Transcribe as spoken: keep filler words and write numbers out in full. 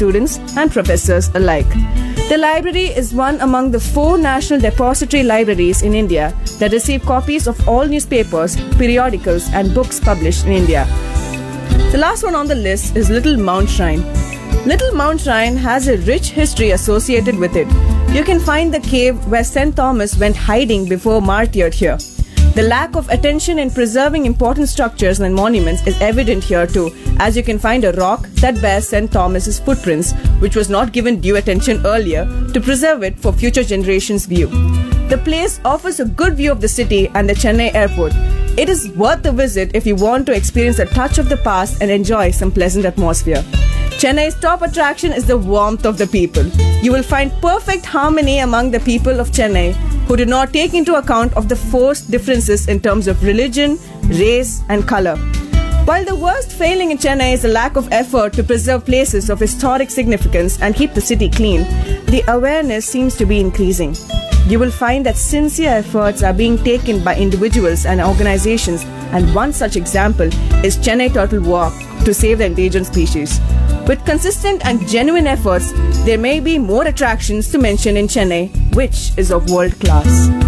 students and professors alike. The library is one among the four national depository libraries in India that receive copies of all newspapers, periodicals, and books published in India. The last one on the list is Little Mount Shrine. Little Mount Shrine has a rich history associated with it. You can find the cave where Saint Thomas went hiding before martyred here. The lack of attention in preserving important structures and monuments is evident here too, as you can find a rock that bears Saint Thomas's footprints, which was not given due attention earlier, to preserve it for future generations' view. The place offers a good view of the city and the Chennai airport. It is worth a visit if you want to experience a touch of the past and enjoy some pleasant atmosphere. Chennai's top attraction is the warmth of the people. You will find perfect harmony among the people of Chennai, who do not take into account of the forced differences in terms of religion, race, and color. While the worst failing in Chennai is a lack of effort to preserve places of historic significance and keep the city clean, the awareness seems to be increasing. You will find that sincere efforts are being taken by individuals and organizations, and one such example is Chennai Turtle Walk to save the endangered species. With consistent and genuine efforts, there may be more attractions to mention in Chennai, which is of world class.